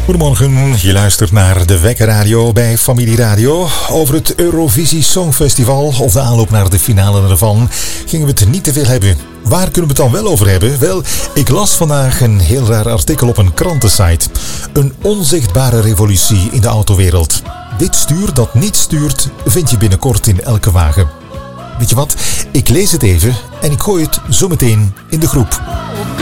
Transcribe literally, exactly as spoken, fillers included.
Goedemorgen, je luistert naar de Wekker Radio bij Familie Radio. Over het Eurovisie Songfestival of de aanloop naar de finale ervan gingen we het niet te veel hebben. Waar kunnen we het dan wel over hebben? Wel, ik las vandaag een heel raar artikel op een krantensite. Een onzichtbare revolutie in de autowereld. Dit stuur dat niet stuurt, vind je binnenkort in elke wagen. Weet je wat? Ik lees het even en ik gooi het zo meteen in de groep.